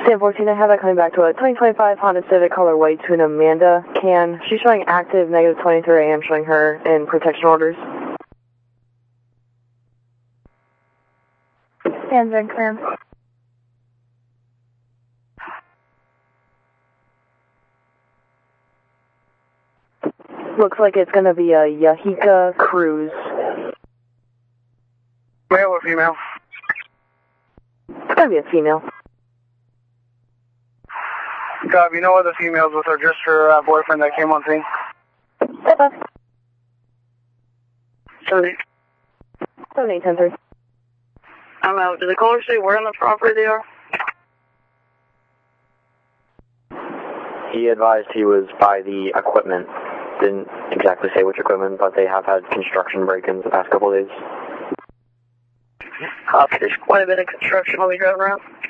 Sam 14, I have that coming back to a 2025 Honda Civic color white to an Amanda Can. She's showing active negative 23. I am showing her in protection orders. Hands are clear. Looks like it's going to be a Yahika Cruise. Male or female? It's going to be a female. Copy, no other females with her, just her boyfriend that came on scene. 7810-3. I'm out. Did the caller say where on the property they are? He advised he was by the equipment. Didn't exactly say which equipment, but they have had construction break-ins the past couple of days. Copy, there's quite a bit of construction while we drive around.